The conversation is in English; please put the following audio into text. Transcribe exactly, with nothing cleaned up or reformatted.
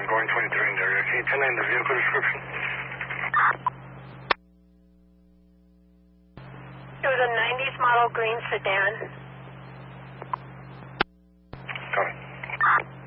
I'm going twenty-three in the area. Can you tell me the vehicle description? It was a nineties model green sedan.